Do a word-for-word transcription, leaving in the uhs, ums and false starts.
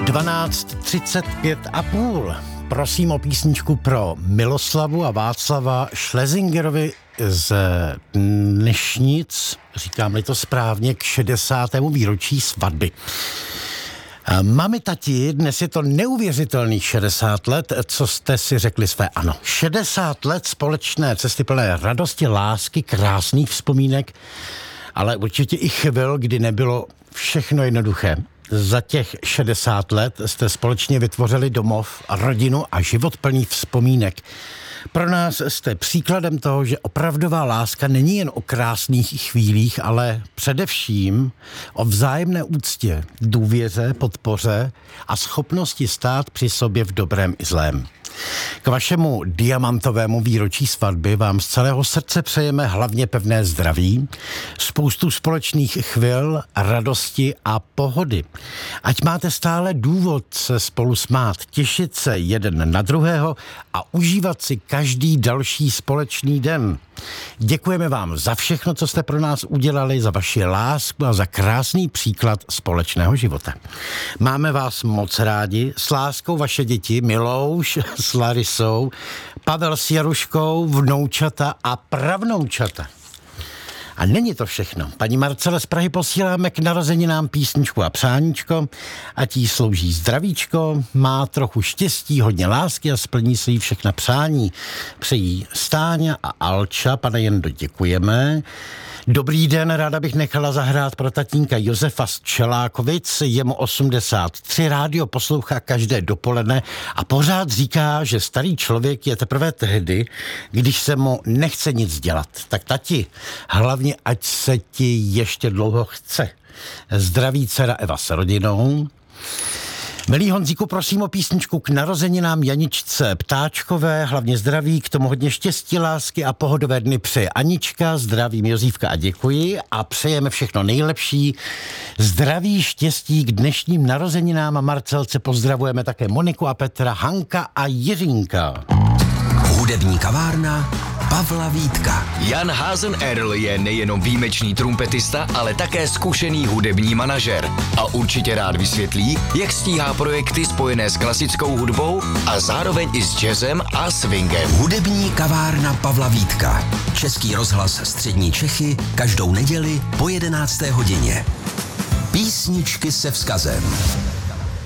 dvanáct třicet pět a půl. Prosím o písničku pro Miloslavu a Václava Schlesingerovi z Dnešnic, říkám-li to správně, k šedesátému výročí svatby. Mami, tati, dnes je to neuvěřitelných šedesát let, co jste si řekli své ano. šedesát let společné cesty plné radosti, lásky, krásných vzpomínek, ale určitě i chvil, kdy nebylo všechno jednoduché. Za těch šedesát let jste společně vytvořili domov, rodinu a život plný vzpomínek. Pro nás jste příkladem toho, že opravdová láska není jen o krásných chvílích, ale především o vzájemné úctě, důvěře, podpoře a schopnosti stát při sobě v dobrém i zlém. K vašemu diamantovému výročí svatby vám z celého srdce přejeme hlavně pevné zdraví, spoustu společných chvil, radosti a pohody. Ať máte stále důvod se spolu smát, těšit se jeden na druhého a užívat si každý další společný den. Děkujeme vám za všechno, co jste pro nás udělali, za vaši lásku a za krásný příklad společného života. Máme vás moc rádi, s láskou vaše děti Milouš s Larisou, Pavel s Jaruškou, vnoučata a pravnoučata. A není to všechno. Paní Marcele z Prahy posíláme k narozeninám písničku a přáníčko, ať jí slouží zdravíčko, má trochu štěstí, hodně lásky a splní se jí všechna přání. Přejí Stáňa a Alča, pane Jendo, děkujeme. Dobrý den, ráda bych nechala zahrát pro tatínka Josefa z Čelákovic, je mu osmdesát tři, rádio poslouchá každé dopoledne a pořád říká, že starý člověk je teprve tehdy, když se mu nechce nic dělat. Tak tati, hlavně ať se ti ještě dlouho chce. Zdraví dcera Eva s rodinou. Milý Honzíku, prosím o písničku k narozeninám Janičce Ptáčkové, hlavně zdraví, k tomu hodně štěstí, lásky a pohodové dny přeje Anička, zdravím Jozívka a děkuji a přejeme všechno nejlepší. Zdraví, štěstí k dnešním narozeninám a Marcelce pozdravujeme také Moniku a Petra, Hanka a Jiřínka. Hudební kavárna Pavla Vítka. Jan Hasen-Earl je nejenom výjimečný trumpetista, ale také zkušený hudební manažer. A určitě rád vysvětlí, jak stíhá projekty spojené s klasickou hudbou a zároveň i s jazzem a swingem. Hudební kavárna Pavla Vítka. Český rozhlas Střední Čechy každou neděli po jedenácté hodině. Písničky se vzkazem.